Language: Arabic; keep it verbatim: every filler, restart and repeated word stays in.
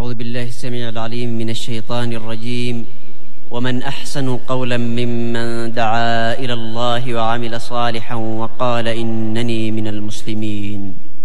أعوذ بالله السميع العليم من الشيطان الرجيم. ومن أحسن قولا ممن دعا إلى الله وعمل صالحا وقال إنني من المسلمين.